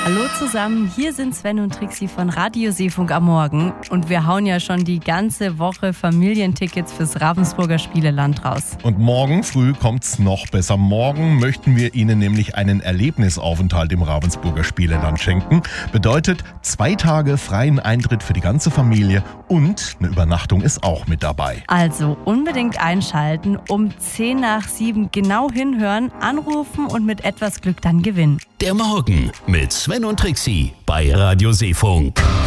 Hallo zusammen, hier sind Sven und Trixi von Radio Seefunk am Morgen und wir hauen ja schon die ganze Woche Familientickets fürs Ravensburger Spieleland raus. Und morgen früh kommt's noch besser. Morgen möchten wir Ihnen nämlich einen Erlebnisaufenthalt im Ravensburger Spieleland schenken. Bedeutet 2 Tage freien Eintritt für die ganze Familie und eine Übernachtung ist auch mit dabei. Also unbedingt einschalten, um 6:50 genau hinhören, anrufen und mit etwas Glück dann gewinnen. Der Morgen mit Sven und Trixi bei Radio Seefunk.